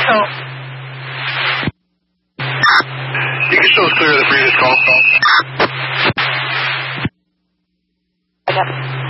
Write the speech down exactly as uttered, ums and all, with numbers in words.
control. You can show us clear of the previous call. I got it.